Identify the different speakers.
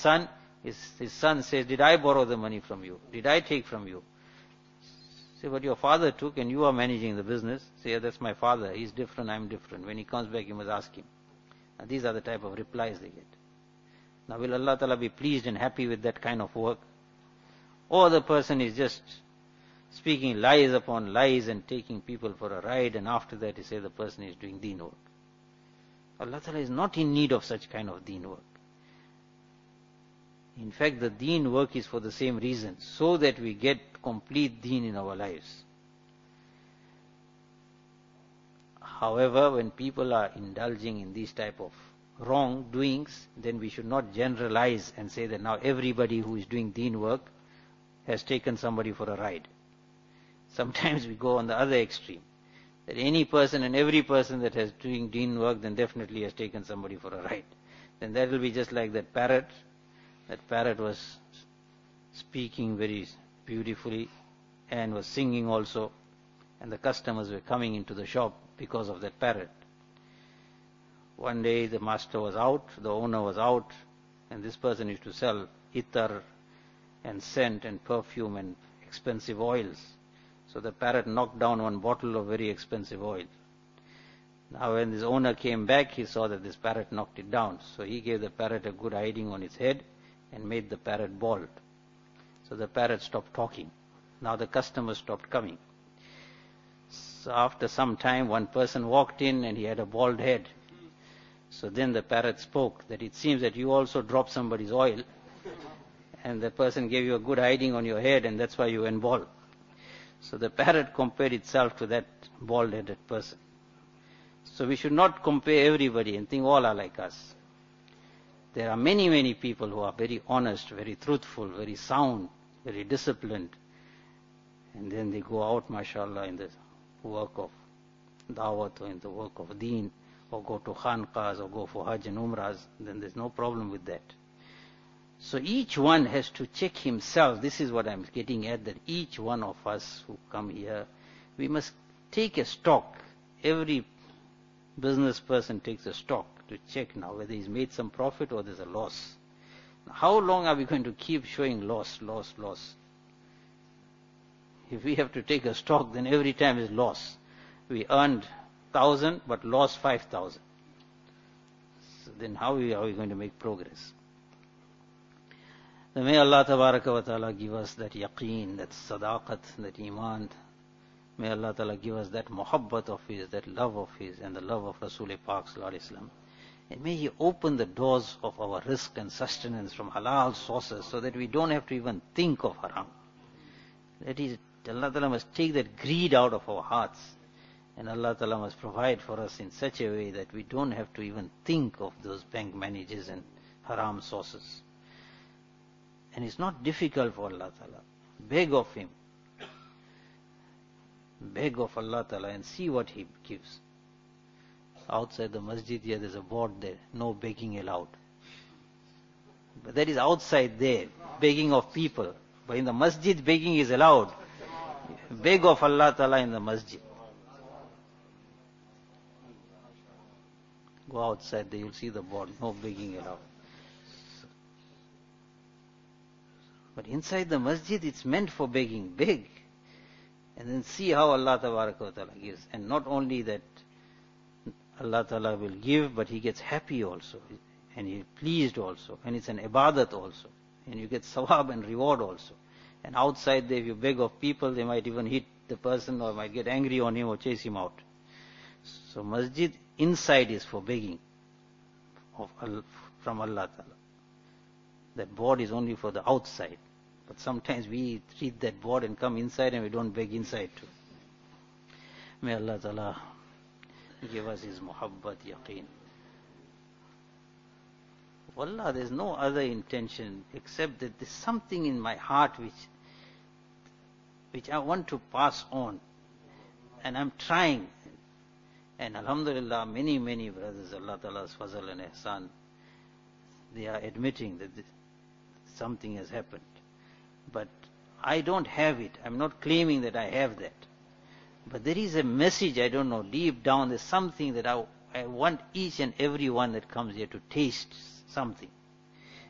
Speaker 1: son, his son says, did I borrow the money from you? Did I take from you? Say, but your father took and you are managing the business. Say, yeah, that's my father. He's different, I'm different. When he comes back, you must ask him. And these are the type of replies they get. Now, will Allah Ta'ala be pleased and happy with that kind of work? Or the person is just speaking lies upon lies and taking people for a ride, and after that he says the person is doing deen work. Allah Ta'ala is not in need of such kind of deen work. In fact, the deen work is for the same reason, so that we get complete deen in our lives. However, when people are indulging in these type of wrongdoings, then we should not generalize and say that now everybody who is doing deen work has taken somebody for a ride. Sometimes we go on the other extreme, that any person and every person that has doing deen work then definitely has taken somebody for a ride. Then that will be just like that parrot. That parrot was speaking very beautifully and was singing also, and the customers were coming into the shop because of that parrot. One day the master was out, the owner was out, and this person used to sell ittar and scent and perfume and expensive oils. So the parrot knocked down one bottle of very expensive oil. Now when this owner came back, he saw that this parrot knocked it down. So he gave the parrot a good hiding on its head and made the parrot bald. So the parrot stopped talking. Now the customers stopped coming. So after some time, one person walked in and he had a bald head. So then the parrot spoke, that it seems that you also dropped somebody's oil and the person gave you a good hiding on your head and that's why you went bald. So the parrot compared itself to that bald-headed person. So we should not compare everybody and think all are like us. There are many, many people who are very honest, very truthful, very sound, very disciplined. And then they go out, mashallah, in the work of dawat or in the work of deen, or go to khanqahs or go for hajj and umrahs. Then there's no problem with that. So each one has to check himself. This is what I'm getting at, that each one of us who come here, we must take a stock. Every business person takes a stock to check now whether he's made some profit or there's a loss. Now, how long are we going to keep showing loss? If we have to take a stock, then every time is loss. We earned 1,000 but lost 5,000. So then how are we going to make progress? May Allah Tabaraka wa Ta'ala give us that yaqeen, that sadaqat, that iman. May Allah Ta'ala give us that muhabbat of His, that love of His, and the love of Rasul Pak Sallallahu Alaihi Wasallam. And may He open the doors of our rizq and sustenance from halal sources so that we don't have to even think of haram. That is, Allah Ta'ala must take that greed out of our hearts. And Allah Ta'ala must provide for us in such a way that we don't have to even think of those bank managers and haram sources. And it's not difficult for Allah Ta'ala. Beg of Him. Beg of Allah Ta'ala and see what He gives. Outside the masjid here there's a board there, no begging allowed. But that is outside there, begging of people. But in the masjid begging is allowed. Beg of Allah Ta'ala in the masjid. Go outside there, you'll see the board, no begging allowed. But inside the masjid, it's meant for begging. Beg. And then see how Allah Ta'ala gives. And not only that Allah Ta'ala will give, but He gets happy also. And He's pleased also. And it's an ibadat also. And you get sawab and reward also. And outside there, if you beg of people, they might even hit the person or might get angry on him or chase him out. So masjid inside is for begging from Allah Ta'ala. That board is only for the outside. But sometimes we read that board and come inside and we don't beg inside too. May Allah Ta'ala give us His muhabbat, yaqeen. Wallah, there's no other intention except that there's something in my heart which I want to pass on. And I'm trying. And alhamdulillah, many, many brothers, Allah Ta'ala's fazal and ihsan, they are admitting that something has happened. But I don't have it. I'm not claiming that I have that. But there is a message, I don't know, deep down, there's something that I want each and every one that comes here to taste something.